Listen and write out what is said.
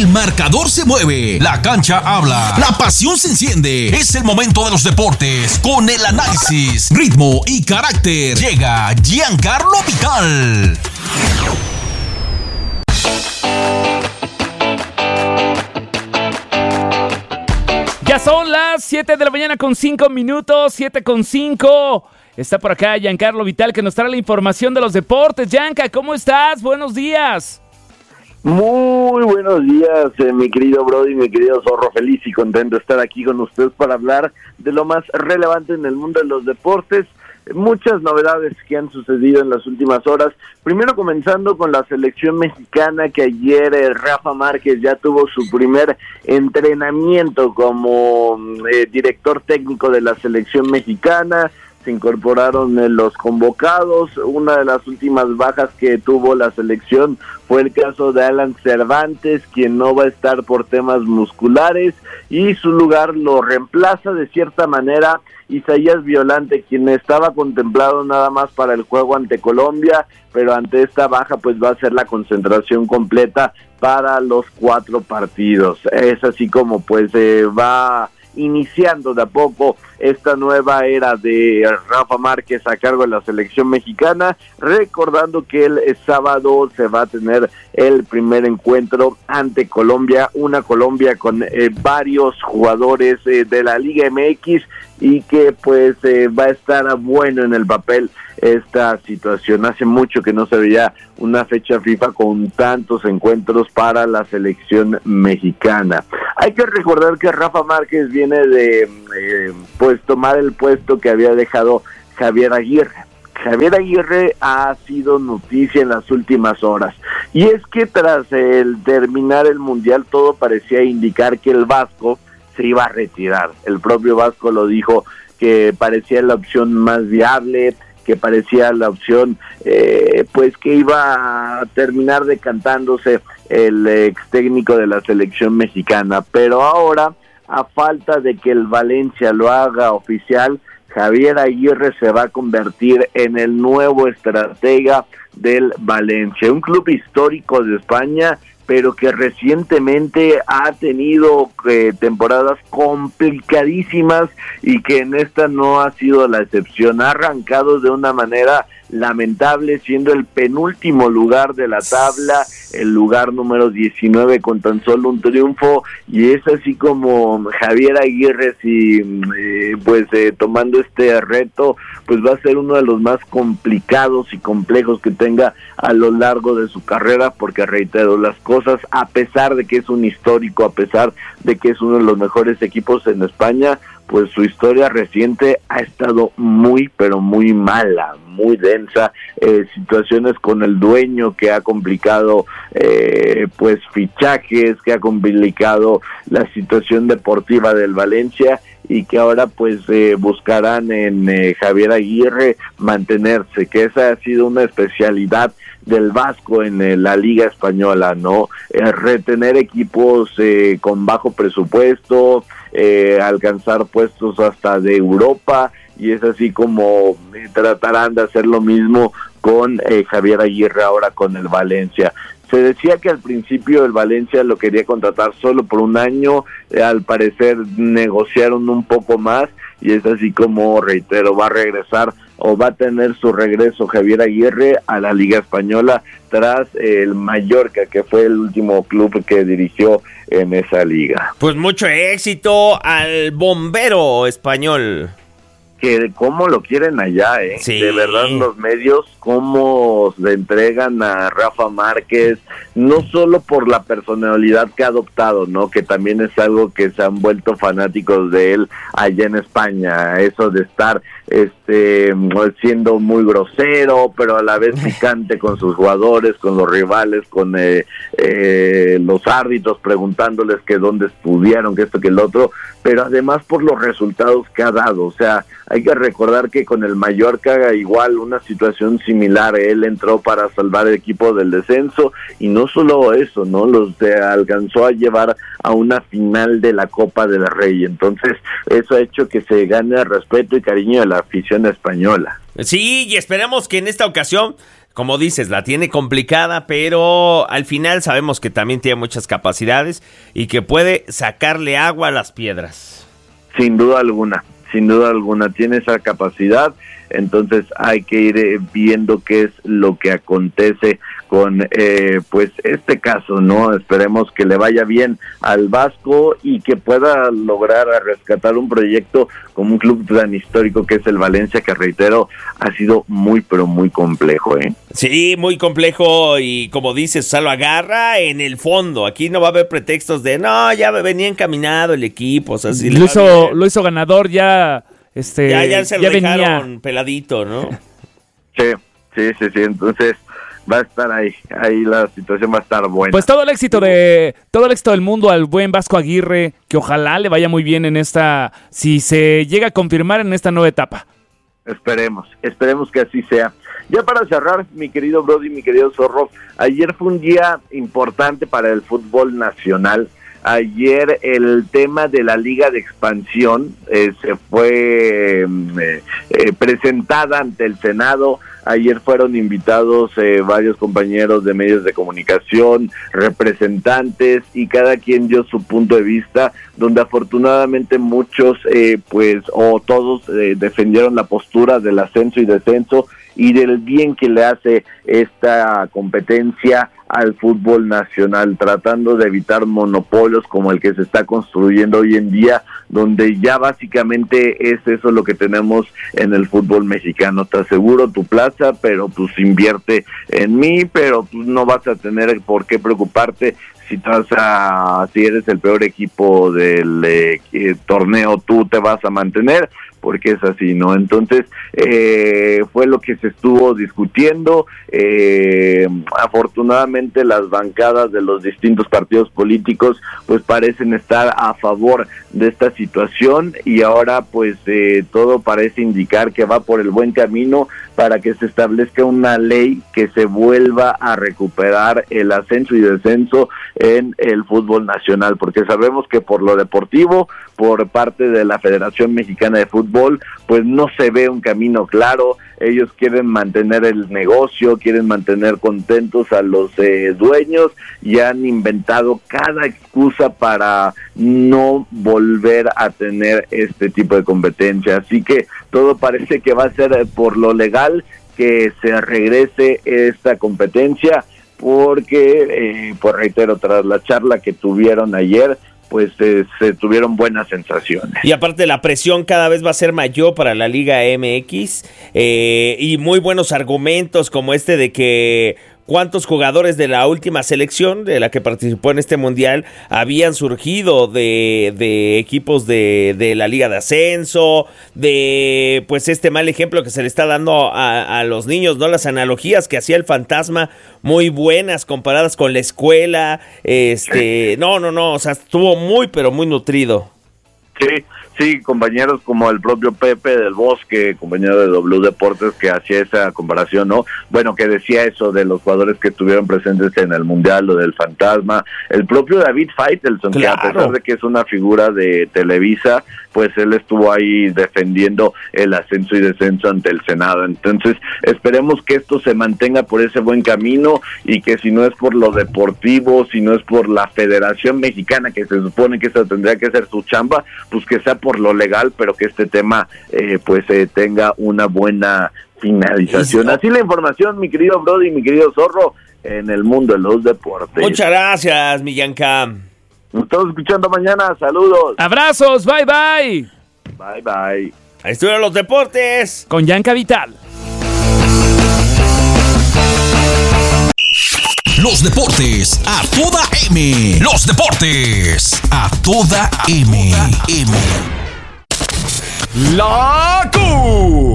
El marcador se mueve, la cancha habla, la pasión se enciende. Es el momento de los deportes con el análisis, ritmo y carácter. Llega Giancarlo Vital. Ya son las 7 de la mañana con 5 minutos, 7:05. Está por acá Giancarlo Vital que nos trae la información de los deportes. Gianca, ¿cómo estás? Buenos días. Muy buenos días, mi querido Brody, mi querido Zorro. Feliz y contento de estar aquí con ustedes para hablar de lo más relevante en el mundo de los deportes. Muchas novedades que han sucedido en las últimas horas. Primero comenzando con la selección mexicana, que ayer Rafa Márquez ya tuvo su primer entrenamiento como director técnico de la selección mexicana. Se incorporaron los convocados. Una de las últimas bajas que tuvo la selección fue el caso de Alan Cervantes, quien no va a estar por temas musculares, y su lugar lo reemplaza de cierta manera Isaías Violante, quien estaba contemplado nada más para el juego ante Colombia, pero ante esta baja pues va a ser la concentración completa para los 4 partidos. Es así como pues va iniciando de a poco esta nueva era de Rafa Márquez a cargo de la selección mexicana, recordando que el sábado se va a tener el primer encuentro ante Colombia, una Colombia con varios jugadores de la Liga MX, y que pues va a estar bueno en el papel esta situación. Hace mucho que no se veía una fecha FIFA con tantos encuentros para la selección mexicana. Hay que recordar que Rafa Márquez viene de pues tomar el puesto que había dejado Javier Aguirre. Javier Aguirre ha sido noticia en las últimas horas, y es que tras el terminar el Mundial todo parecía indicar que el Vasco se iba a retirar. El propio Vasco lo dijo, que parecía la opción más viable, que parecía la opción pues que iba a terminar decantándose el ex técnico de la selección mexicana. Pero ahora, a falta de que el Valencia lo haga oficial, Javier Aguirre se va a convertir en el nuevo estratega del Valencia, un club histórico de España, pero que recientemente ha tenido temporadas complicadísimas, y que en esta no ha sido la excepción. Ha arrancado de una manera lamentable, siendo el penúltimo lugar de la tabla, el lugar número 19 con tan solo un triunfo, y es así como Javier Aguirre, si tomando este reto, pues va a ser uno de los más complicados y complejos que tenga a lo largo de su carrera, porque reitero, las cosas, a pesar de que es un histórico, a pesar de que es uno de los mejores equipos en España, pues su historia reciente ha estado muy, pero muy mala, muy densa. Situaciones con el dueño que ha complicado pues fichajes, que ha complicado la situación deportiva del Valencia, y que ahora pues buscarán en Javier Aguirre mantenerse, que esa ha sido una especialidad del Vasco en la Liga Española, ¿no? Retener equipos con bajo presupuesto, alcanzar puestos hasta de Europa, y es así como tratarán de hacer lo mismo con Javier Aguirre ahora con el Valencia. Se decía que al principio el Valencia lo quería contratar solo por un año, al parecer negociaron un poco más, y es así como, reitero, va a regresar, o va a tener su regreso Javier Aguirre a la Liga Española tras el Mallorca, que fue el último club que dirigió en esa liga. Pues mucho éxito al bombero español. Que cómo lo quieren allá, Sí. De verdad, los medios, cómo le entregan a Rafa Márquez, no solo por la personalidad que ha adoptado, ¿no? Que también es algo que se han vuelto fanáticos de él allá en España, eso de estar siendo muy grosero, pero a la vez picante con sus jugadores, con los rivales, con los árbitros, preguntándoles que dónde estudiaron, que esto, que el otro, pero además por los resultados que ha dado. O sea, hay que recordar que con el Mallorca igual una situación similar, él entró para salvar el equipo del descenso, y no solo eso, ¿no? Los alcanzó a llevar a una final de la Copa del Rey. Entonces eso ha hecho que se gane el respeto y cariño de la afición española. Sí, y esperemos que en esta ocasión como dices, la tiene complicada, pero al final sabemos que también tiene muchas capacidades y que puede sacarle agua a las piedras. Sin duda alguna, tiene esa capacidad. Entonces hay que ir viendo qué es lo que acontece con pues este caso, ¿no? Esperemos que le vaya bien al Vasco y que pueda lograr rescatar un proyecto como un club tan histórico que es el Valencia, que reitero, ha sido muy pero muy complejo, ¿eh? Sí, muy complejo y como dices, o sea, lo agarra en el fondo. Aquí no va a haber pretextos de, no, ya venía encaminado el equipo, o sea, si lo hizo ganador ya. Ya se lo dejaron venía peladito, ¿no? Sí, entonces va a estar ahí la situación va a estar buena. Pues todo el éxito del mundo al buen Vasco Aguirre, que ojalá le vaya muy bien si se llega a confirmar en esta nueva etapa. Esperemos que así sea. Ya para cerrar, mi querido Brody, mi querido Zorro, ayer fue un día importante para el fútbol nacional. Ayer el tema de la Liga de Expansión se fue presentada ante el Senado. Ayer fueron invitados varios compañeros de medios de comunicación, representantes, y cada quien dio su punto de vista, donde afortunadamente muchos, todos defendieron la postura del ascenso y descenso y del bien que le hace esta competencia al fútbol nacional, tratando de evitar monopolios como el que se está construyendo hoy en día, donde ya básicamente es eso lo que tenemos en el fútbol mexicano. Te aseguro tu plaza, pero pues invierte en mí, pero pues no vas a tener por qué preocuparte si eres el peor equipo del torneo, tú te vas a mantener, porque es así, ¿no? Entonces, fue lo que se estuvo discutiendo. Afortunadamente, las bancadas de los distintos partidos políticos, pues parecen estar a favor de esta situación, y ahora, pues, todo parece indicar que va por el buen camino para que se establezca una ley que se vuelva a recuperar el ascenso y descenso en el fútbol nacional, porque sabemos que por lo deportivo, por parte de la Federación Mexicana de Fútbol, pues no se ve un camino claro. Ellos quieren mantener el negocio, quieren mantener contentos a los dueños, y han inventado cada excusa para no volver a tener este tipo de competencia. Así que todo parece que va a ser por lo legal que se regrese esta competencia, porque, pues reitero, tras la charla que tuvieron ayer, pues se tuvieron buenas sensaciones. Y aparte la presión cada vez va a ser mayor para la Liga MX, y muy buenos argumentos como este de que cuántos jugadores de la última selección de la que participó en este mundial habían surgido de equipos de la Liga de Ascenso, de pues este mal ejemplo que se le está dando a los niños, ¿no? Las analogías que hacía el Fantasma, muy buenas comparadas con la escuela, no, o sea, estuvo muy pero muy nutrido. Sí, compañeros como el propio Pepe del Bosque, compañero de W Deportes, que hacía esa comparación, ¿no? Bueno, que decía eso de los jugadores que estuvieron presentes en el Mundial, lo del Fantasma, el propio David Faitelson, claro, que a pesar de que es una figura de Televisa, pues él estuvo ahí defendiendo el ascenso y descenso ante el Senado. Entonces, esperemos que esto se mantenga por ese buen camino, y que si no es por lo deportivo, si no es por la Federación Mexicana, que se supone que esa tendría que ser su chamba, pues que sea por lo legal, pero que este tema tenga una buena finalización. Así la información, mi querido Brody, mi querido Zorro, en el mundo de los deportes. Muchas gracias, mi Yanka. Nos estamos escuchando mañana, saludos. Abrazos, bye bye. Bye bye. Ahí estuvieron los deportes con Yanka Vital. Los deportes a toda M. Los deportes a toda M. La